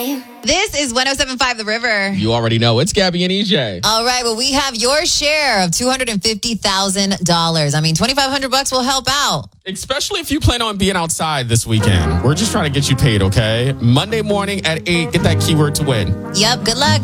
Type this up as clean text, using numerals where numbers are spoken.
This is 107.5 The River. You already know. It's Gabby and EJ. All right. Well, we have your share of $250,000. I mean, $2,500 will help out. Especially if you plan on being outside this weekend. We're just trying to get you paid, okay? Monday morning at 8, get that keyword to win. Yep. Good luck.